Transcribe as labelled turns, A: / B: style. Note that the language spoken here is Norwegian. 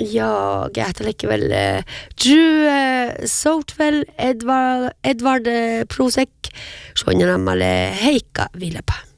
A: Jag äter likevel Drew Soutwell Edvard Prosek Suonja nammalle Heikka Vilepa